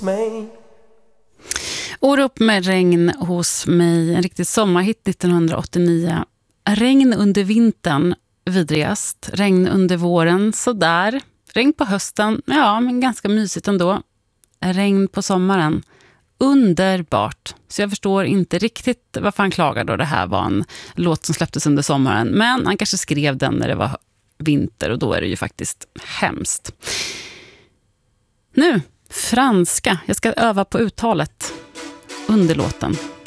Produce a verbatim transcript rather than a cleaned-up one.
Orup med regn hos mig, en riktig sommarhit nittonhundraåttionio. Regn under vintern, vidrigast. Regn under våren, sådär. Regn på hösten, ja men ganska mysigt ändå. Regn på sommaren, underbart. Så jag förstår inte riktigt varför han klagar då det här var en låt som släpptes under sommaren. Men han kanske skrev den när det var vinter och då är det ju faktiskt hemskt. Nu, franska. Jag ska öva på uttalet under låten.